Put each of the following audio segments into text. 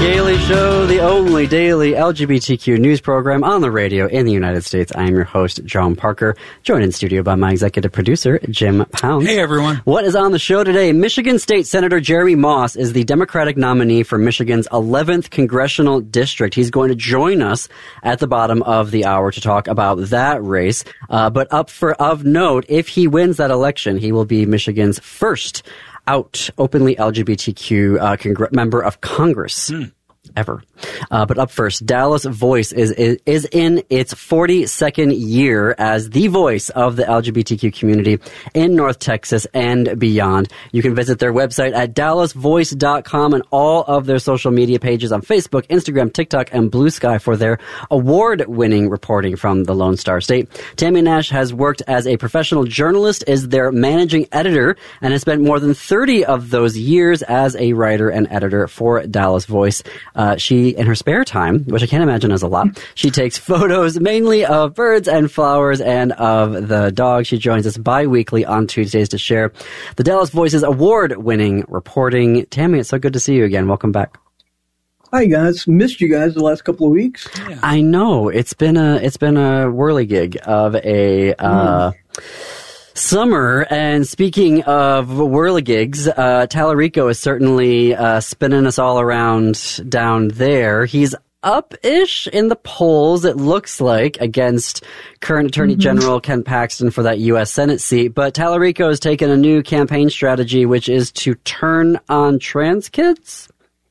Gailey Show, the only daily LGBTQ news program on the radio in the United States. I am your host, John Parker, joined in studio by my executive producer, Jim Pounds. Hey, everyone. What is on the show today? Michigan State Senator Jeremy Moss is the Democratic nominee for Michigan's 11th Congressional District. He's going to join us at the bottom of the hour to talk about that race. But of note, if he wins that election, he will be Michigan's first out openly LGBTQ member of Congress ever. But up first, Dallas Voice is in its 42nd year as the voice of the LGBTQ community in North Texas and beyond. You can visit their website at dallasvoice.com and all of their social media pages on Facebook, Instagram, TikTok, and Blue Sky for their award-winning reporting from the Lone Star State. Tammy Nash has worked as a professional journalist, is their managing editor, and has spent more than 30 of those years as a writer and editor for Dallas Voice. She, in her spare time, which I can't imagine is a lot, she takes photos mainly of birds and flowers and of the dog. She joins us bi-weekly on Tuesdays to share the Dallas Voice's award-winning reporting. Tammy, it's so good to see you again. Welcome back. Hi guys, missed you guys the last couple of weeks. Yeah. I know it's been a whirligig of a summer. And speaking of whirligigs, Tallarico is certainly spinning us all around down there. He's up-ish in the polls, it looks like, against current Attorney General Ken Paxton for that U.S. Senate seat. But Tallarico has taken a new campaign strategy, which is to turn on trans kids.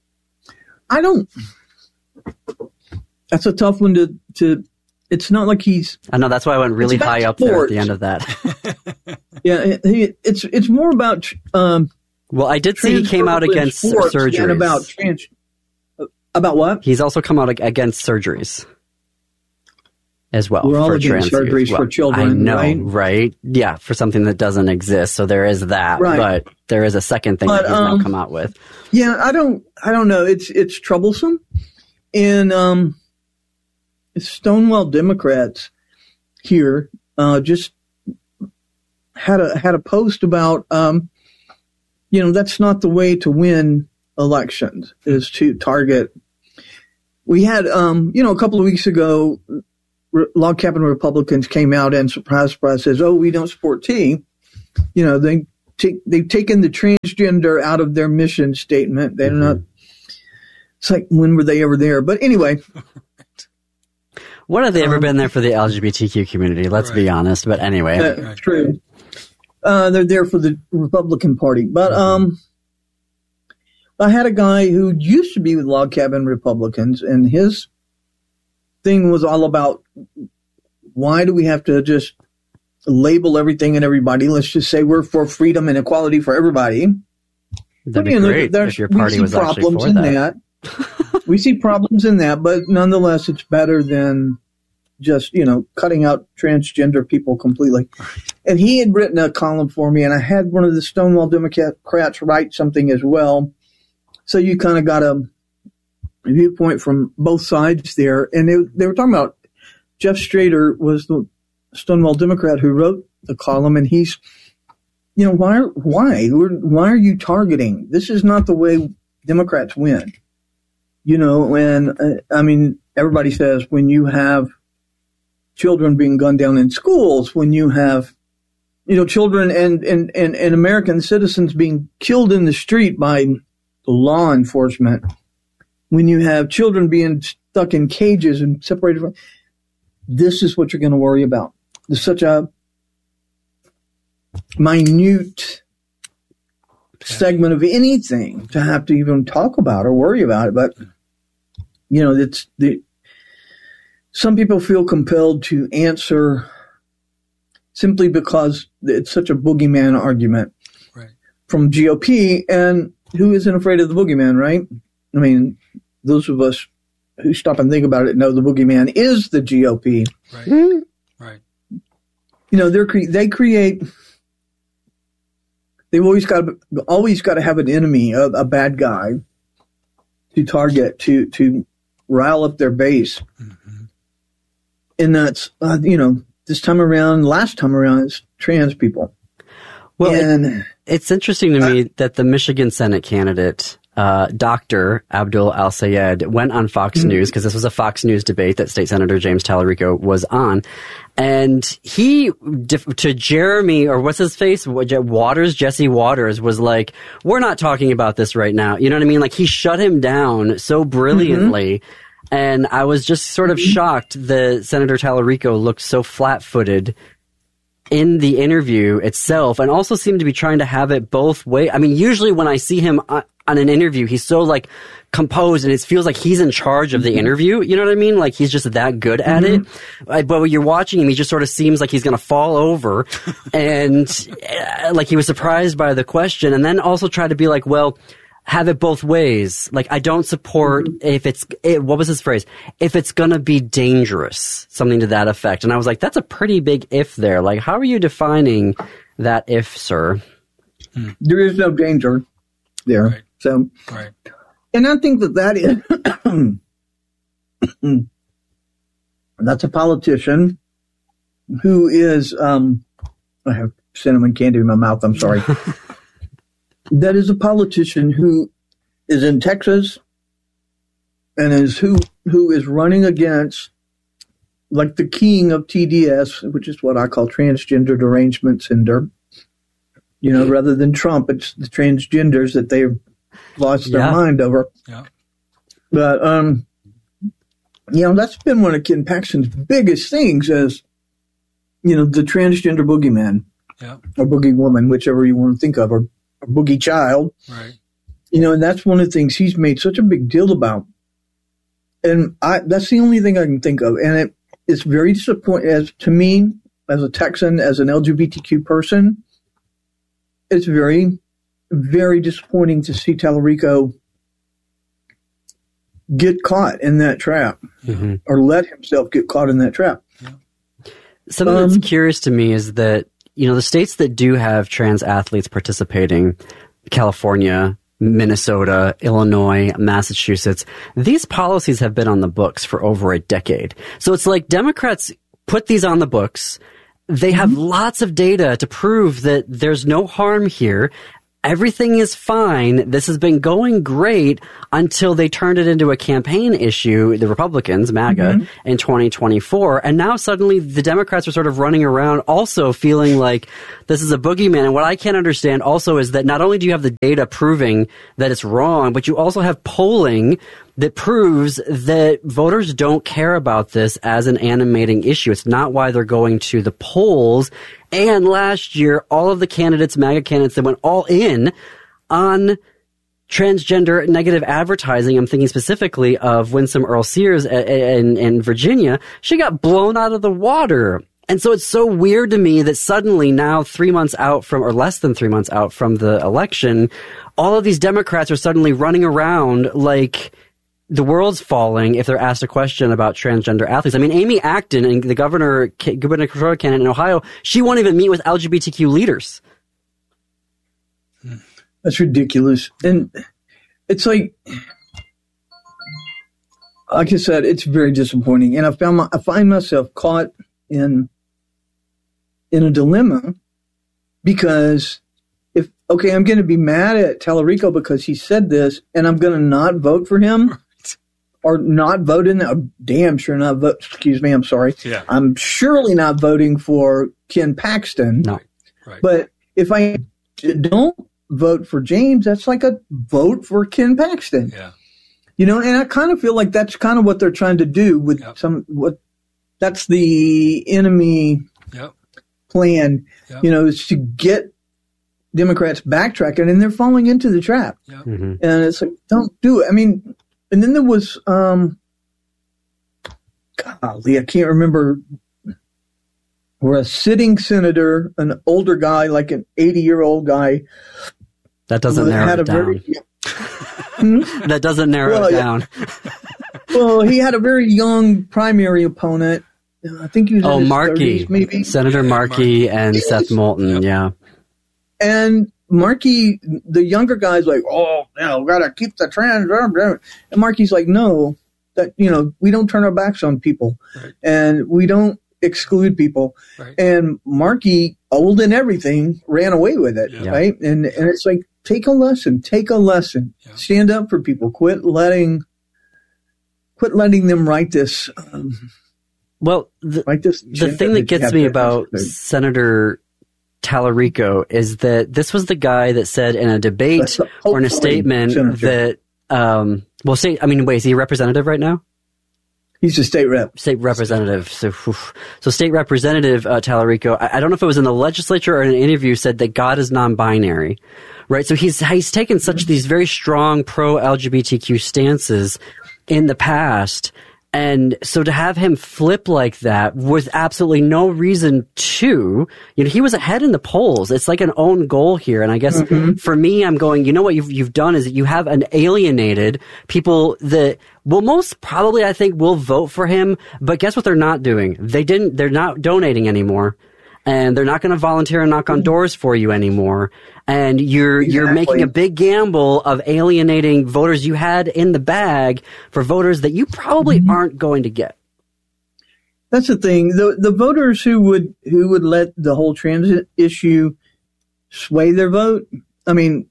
That's a tough one to it's not like he's... I know, that's why I went really high up there at the end of that. Yeah, it's more about... well, I did see he came out against surgeries. About what? He's also come out against surgeries as well. We're all for against surgeries for children, I know, right? Yeah, for something that doesn't exist. So there is that, but there is a second thing that he's now come out with. Yeah, I don't know. It's troublesome. And Stonewall Democrats here just had a post about that's not the way to win elections, is to target. We had a couple of weeks ago, log cabin Republicans came out and surprise says, "Oh, we don't support T." They've taken the transgender out of their mission statement. They're not. It's like, when were they ever there? But anyway. When have they ever been there for the LGBTQ community? Let's be honest. But anyway. True. They're there for the Republican Party. But I had a guy who used to be with log cabin Republicans, and his thing was all about, why do we have to just label everything and everybody? Let's just say we're for freedom and equality for everybody. That'd be great if your party was actually for that. We see problems in that, but nonetheless, it's better than just, cutting out transgender people completely. And he had written a column for me, and I had one of the Stonewall Democrats write something as well. So you kind of got a viewpoint from both sides there. And they were talking about Jeff Strader was the Stonewall Democrat who wrote the column, and he's, why are you targeting? This is not the way Democrats win. Everybody says when you have children being gunned down in schools, when you have, children and American citizens being killed in the street by law enforcement, when you have children being stuck in cages and separated from, this is what you're going to worry about. There's such a minute segment of anything to have to even talk about or worry about it. But, some people feel compelled to answer simply because it's such a boogeyman argument from GOP, and who isn't afraid of the boogeyman, right? I mean, those of us who stop and think about it know the boogeyman is the GOP. Right. They've always got to have an enemy, a bad guy to target, to rile up their base. And that's, this time around, last time around, it's trans people. Well, it's interesting to me that the Michigan Senate candidate Dr. Abdul Al-Sayed went on Fox News, because this was a Fox News debate that State Senator James Tallarico was on. And he, to Jeremy, or what's his face? Jesse Waters was like, we're not talking about this right now. You know what I mean? Like, he shut him down so brilliantly. And I was just sort of shocked that Senator Tallarico looked so flat-footed in the interview itself, and also seemed to be trying to have it both ways. I mean, usually when I see him on an interview, he's so like composed, and it feels like he's in charge of the interview. You know what I mean? Like, he's just that good at it. But when you're watching him, he just sort of seems like he's going to fall over, and like he was surprised by the question, and then also try to be like, well, have it both ways. Like, I don't support what was his phrase? If it's gonna be dangerous, something to that effect. And I was like, that's a pretty big if there. Like, how are you defining that if, sir? There is no danger there. Right. So, Right. and I think that is, that's a politician who is, I have cinnamon candy in my mouth, I'm sorry. That is a politician who is in Texas and who is running against, like, the king of TDS, which is what I call transgender derangement syndrome. You know, rather than Trump, it's the transgenders that they've lost their mind over. Yeah. But, you know, that's been one of Ken Paxton's biggest things, is, you know, the transgender boogeyman. Yeah. Or boogie woman, whichever you want to think of, or boogie child. Right. You know, and that's one of the things he's made such a big deal about. And that's the only thing I can think of. And it's very disappointing, to me, as a Texan, as an LGBTQ person, it's very, very disappointing to see Tallarico get caught in that trap, or let himself get caught in that trap. Something that's curious to me is that, you know, the states that do have trans athletes participating, California, Minnesota, Illinois, Massachusetts, these policies have been on the books for over a decade. So it's like Democrats put these on the books. They have lots of data to prove that there's no harm here. Everything is fine. This has been going great until they turned it into a campaign issue, the Republicans, MAGA, in 2024. And now suddenly the Democrats are sort of running around also feeling like this is a boogeyman. And what I can't understand also is that not only do you have the data proving that it's wrong, but you also have polling that proves that voters don't care about this as an animating issue. It's not why they're going to the polls. And last year, all of the candidates, MAGA candidates that went all in on transgender negative advertising, I'm thinking specifically of Winsome Earl Sears in Virginia, she got blown out of the water. And so it's so weird to me that suddenly now 3 months out from, or less than 3 months out from the election, all of these Democrats are suddenly running around like the world's falling if they're asked a question about transgender athletes. I mean, Amy Acton, and the gubernatorial candidate in Ohio, she won't even meet with LGBTQ leaders. That's ridiculous. And it's like I said, it's very disappointing. And I find myself caught in a dilemma, because I'm going to be mad at Tallarico because he said this, and I'm going to not vote for him. Or not vote in that. Damn sure not vote. Excuse me. I'm sorry. Yeah. I'm surely not voting for Ken Paxton. No. Right. But if I don't vote for James, that's like a vote for Ken Paxton. Yeah. You know, and I kind of feel like that's kind of what they're trying to do with that's the enemy plan, you know, is to get Democrats backtracking, and they're falling into the trap. Yep. And it's like, don't do it. I mean, and then there was, golly, I can't remember, where a sitting senator, an older guy, like an 80-year-old guy. That doesn't narrow it down. That doesn't narrow it down. Well, he had a very young primary opponent. I think he was in his Markey, 30s, maybe. Senator Markey and Seth Moulton, yeah. And Markey, the younger guy's like, oh, you know, gotta keep the trans. And Markey's like, no, that, you know, we don't turn our backs on people, and we don't exclude people. Right. And Markey, old and everything, ran away with it, right? And it's like, take a lesson. Yeah. Stand up for people. Quit letting them write this. The thing that gets me about Senator Tallarico is that this was the guy that said in a debate or in a statement that, is he a representative right now? He's a state rep. State representative. So State Representative Tallarico, I don't know if it was in the legislature or in an interview, said that God is non-binary, right? So he's taken these very strong pro-LGBTQ stances in the past. And so to have him flip like that with absolutely no reason to, he was ahead in the polls. It's like an own goal here. And I guess for me, I'm going, what you've done is that you have alienated people that will most probably, I think, will vote for him. But guess what they're not doing? They're not donating anymore. And they're not going to volunteer and knock on doors for you anymore. And you're making a big gamble of alienating voters you had in the bag for voters that you probably aren't going to get. That's the thing. The voters who would let the whole transit issue sway their vote. I mean,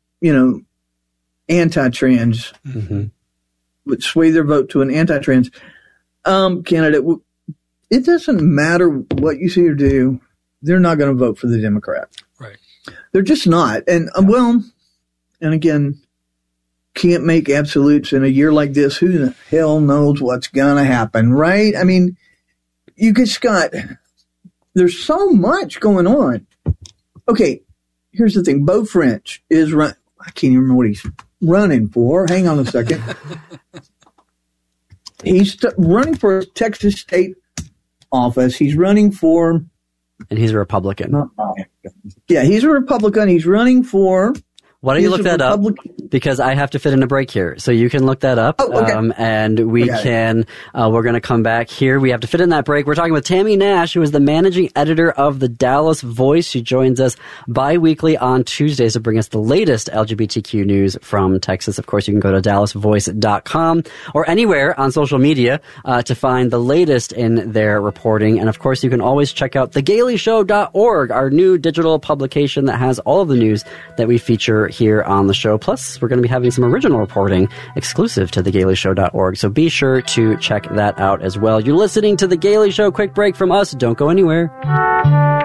anti-trans would sway their vote to an anti-trans candidate. It doesn't matter what you say or do. They're not going to vote for the Democrat. Right. They're just not. And and again, can't make absolutes in a year like this. Who the hell knows what's going to happen, right? I mean, there's so much going on. Okay, here's the thing. Beau French is I can't even remember what he's running for. Hang on a second. He's running for Texas state office. He's running for... And he's a Republican. Yeah, he's a Republican. He's running for... Why don't you look that up? Because I have to fit in a break here. So you can look that up. Oh, okay. And we can, we're going to come back here. We have to fit in that break. We're talking with Tammy Nash, who is the managing editor of the Dallas Voice. She joins us bi-weekly on Tuesdays to bring us the latest LGBTQ news from Texas. Of course, you can go to dallasvoice.com or anywhere on social media to find the latest in their reporting. And of course, you can always check out thegayleyshow.org, our new digital publication that has all of the news that we feature here on the show. Plus, we're going to be having some original reporting exclusive to thegayleyshow.org. So be sure to check that out as well. You're listening to The Gayley Show. Quick break from us. Don't go anywhere.